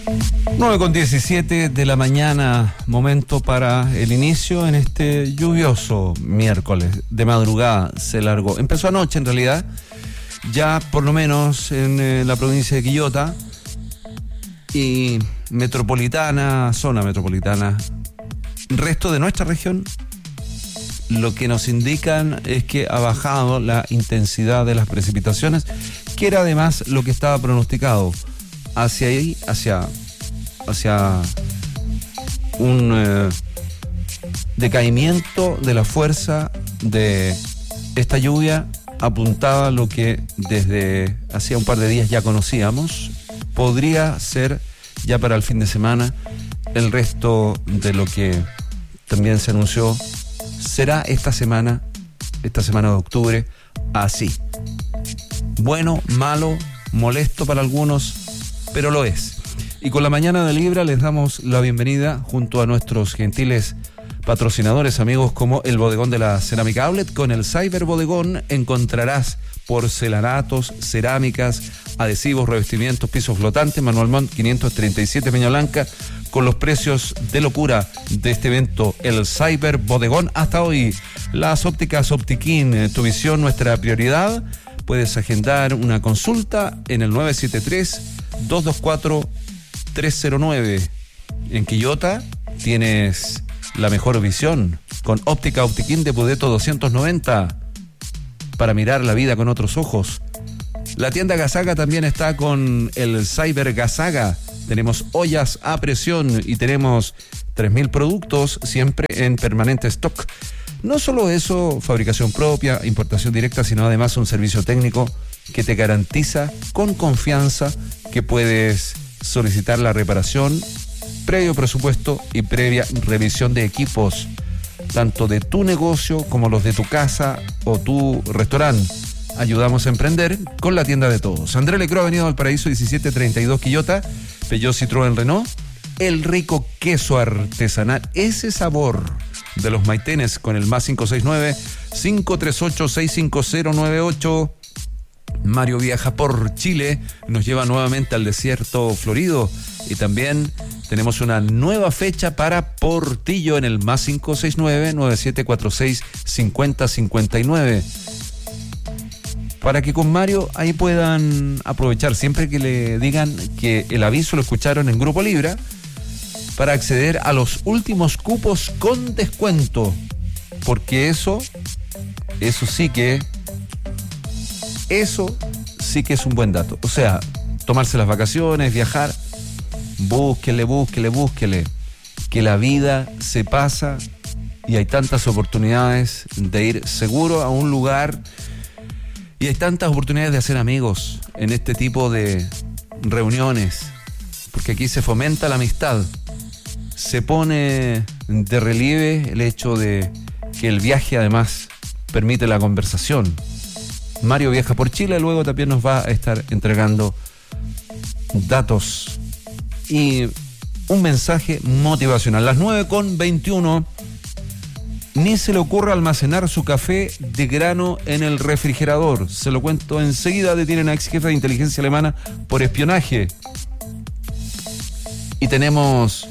9:17 de la mañana, momento para el inicio en este lluvioso miércoles. De madrugada se largó, empezó anoche en realidad, ya por lo menos en la provincia de Quillota y metropolitana, zona metropolitana, resto de nuestra región. Lo que nos indican es que ha bajado la intensidad de las precipitaciones, que era además lo que estaba pronosticado hacia ahí, hacia un decaimiento de la fuerza de esta lluvia. Apuntaba a lo que desde hacía un par de días ya conocíamos. Podría ser ya para el fin de semana. El resto de lo que también se anunció será esta semana de octubre, así. Bueno, malo, molesto para algunos, pero lo es. Y con la mañana de Libra les damos la bienvenida junto a nuestros gentiles patrocinadores, amigos, como el Bodegón de la Cerámica Outlet. Con el Cyber Bodegón encontrarás porcelanatos, cerámicas, adhesivos, revestimientos, pisos flotantes. Manuel Montt 537 Peña Blanca, con los precios de locura de este evento, el Cyber Bodegón. Hasta hoy, las ópticas Optiquín, tu visión, nuestra prioridad. Puedes agendar una consulta en el 973-224-309. En Quillota tienes la mejor visión con óptica Optiquín de Pudeto 290 para mirar la vida con otros ojos. La tienda Gazaga también está con el Cyber Gazaga. Tenemos ollas a presión y tenemos 3.000 productos siempre en permanente stock. No solo eso, fabricación propia, importación directa, sino además un servicio técnico que te garantiza con confianza que puedes solicitar la reparación, previo presupuesto y previa revisión de equipos, tanto de tu negocio como los de tu casa o tu restaurante. Ayudamos a emprender con la tienda de todos. André Lecro, Avenida Valparaíso 1732 Quillota, Peugeot, Citroën, Renault. El rico queso artesanal, ese sabor de los maitenes, con el más 569-538-65098. Mario viaja por Chile, nos lleva nuevamente al desierto florido, y también tenemos una nueva fecha para Portillo en el más 569-9746-5059. Para que con Mario ahí puedan aprovechar siempre que le digan que el aviso lo escucharon en Grupo Libra, para acceder a los últimos cupos con descuento, porque eso sí que es un buen dato. O sea, tomarse las vacaciones, viajar, búsquele, que la vida se pasa y hay tantas oportunidades de ir seguro a un lugar, y hay tantas oportunidades de hacer amigos en este tipo de reuniones, porque aquí se fomenta la amistad. Se pone de relieve el hecho de que el viaje además permite la conversación. Mario viaja por Chile, luego también nos va a estar entregando datos y un mensaje motivacional. Las 9:21. Ni se le ocurra almacenar su café de grano en el refrigerador. Se lo cuento enseguida. Detienen a ex jefe de inteligencia alemana por espionaje. Y tenemos,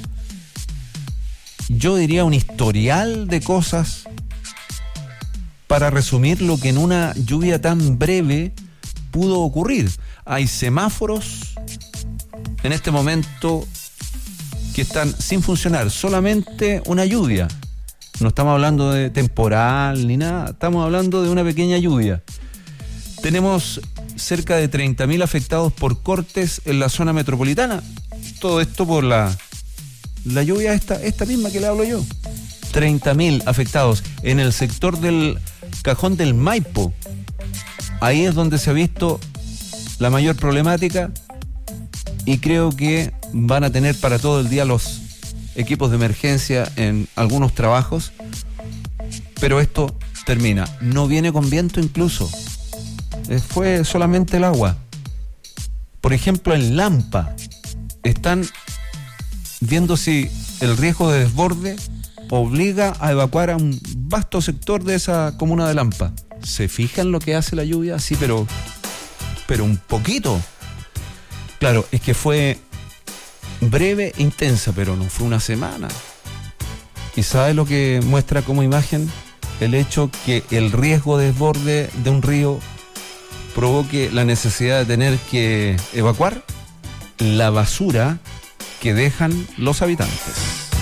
yo diría, un historial de cosas para resumir lo que en una lluvia tan breve pudo ocurrir. Hay semáforos en este momento que están sin funcionar, solamente una lluvia. No estamos hablando de temporal ni nada, estamos hablando de una pequeña lluvia. Tenemos cerca de 30.000 afectados por cortes en la zona metropolitana. Todo esto por la lluvia esta misma que le hablo yo. 30.000 afectados en el sector del Cajón del Maipo. Ahí es donde se ha visto la mayor problemática, y creo que van a tener para todo el día los equipos de emergencia en algunos trabajos, pero esto termina. No viene con viento incluso. Fue solamente el agua. Por ejemplo, en Lampa están viendo si el riesgo de desborde obliga a evacuar a un vasto sector de esa comuna de Lampa. ¿Se fijan lo que hace la lluvia? Sí, pero un poquito. Claro, es que fue breve e intensa, pero no fue una semana. ¿Y sabe lo que muestra como imagen? El hecho que el riesgo de desborde de un río provoque la necesidad de tener que evacuar la basura que dejan los habitantes.